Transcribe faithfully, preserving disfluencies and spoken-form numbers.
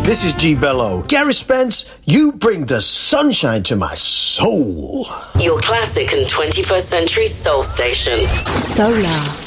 This is G Bello. Gary Spence, you bring the sunshine to my soul. Your classic and twenty-first century soul station. Solar.